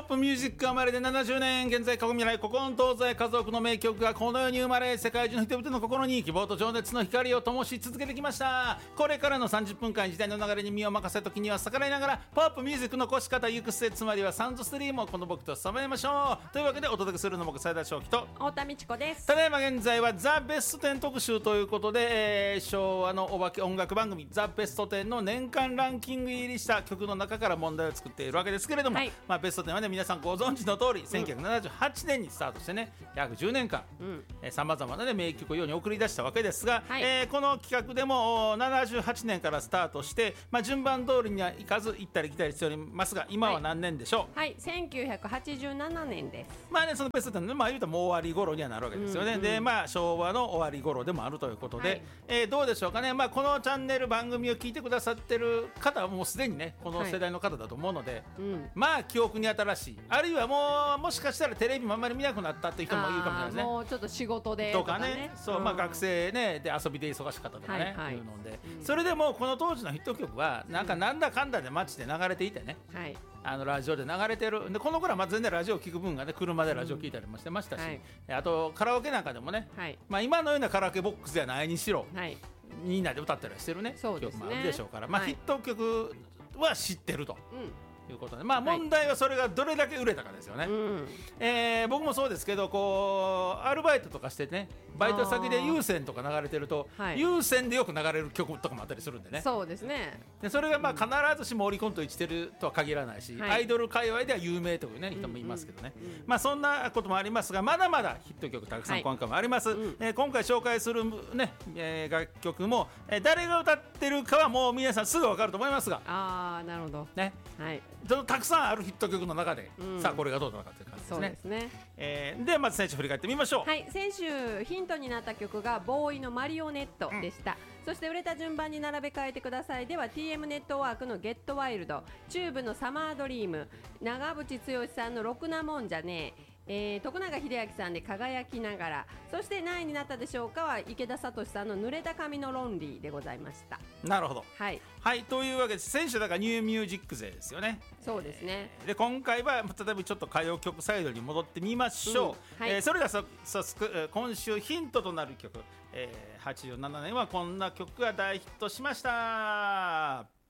ップミュージック生まれで70年、現在過去未来古今東西家族の名曲がこの世に生まれ、世界中の人々の心に希望と情熱の光を灯し続けてきました。これからの30分間、時代の流れに身を任せ、時には逆らいながらポップミュージックの越し方行く末、つまりはサウンドストリームをこの僕とさまえましょう。というわけでお届けするの僕斉田翔樹と太田美智子です。 ただいま現在はザ・ベスト10特集ということで、昭和のお化け音楽番組ザ・ベスト10の年間ランキング入りした曲の中から問題を作っているわけですけれども、 はい、 ベスト10はね、皆さんご存知の通り、1978年にスタートしてね、約10年間さまざまな、ね、名曲を世に送り出したわけですが、 はい、 この企画でも78年からスタートして、順番通りにはいかず行ったり来たりしておりますが、今は何年でしょう。 はい、1987年です。 そのベスト10で、言うともう終わり頃にはなるわけですよね。で、昭和の終わり頃でもあるということで、どうでしょうかね。このチャンネル番組を聞いてくださってる方はもうすでにね、この世代の方だと思うので、記憶に新しい、あるいはもしかしたらテレビもあんまり見なくなったっていう人もいるかもしれないですね。 もうちょっと仕事でとかね、そう、学生ねで遊びで忙しかったとかね、いうので、それでもこの当時のヒット曲はなんだかんだで街で流れていてね、ラジオで流れてるで、この頃は全然ラジオ聞く分がね、車でラジオ聞いたりもしてましたし、あとカラオケなんかでもね、今のようなカラオケボックスではないにしろ、みんなで歌ったりしてるね、曲もあるでしょうから、ヒット曲は知ってると。いうことで、問題はそれがどれだけ売れたかですよね。僕もそうですけど、アルバイトとかしてね、バイト先で有線とか流れてると、有線でよく流れる曲とかもあったりするんでね。 そうですね。 でそれが必ずしもオリコンと一致してるとは限らないし、アイドル界隈では有名という、ね、人もいますけどね、そんなこともありますが、まだまだヒット曲たくさん今回もあります。今回紹介する、ね楽曲も、誰が歌ってるかはもう皆さんすぐ分かると思いますが、 なるほどね、たくさんあるヒット曲の中で、さあこれがどうなのかという感じですね。 そうですね。 ではまず先週振り返ってみましょう。 先週ヒントになった曲がボーイのマリオネットでした。そして売れた順番に並べ替えてくださいでは TM ネットワークのゲットワイルド、チューブのサマードリーム、長渕剛さんのろくなもんじゃねえ、徳永英明さんで輝きながら、そして何位になったでしょうかは池田聡さんの濡れた髪のロンリーでございました。 なるほど。というわけで先週だからニューミュージック勢ですよね。 そうですね。 で今回は例えばちょっと歌謡曲サイドに戻ってみましょう。それでは早速今週ヒントとなる曲、87年はこんな曲が大ヒットしました。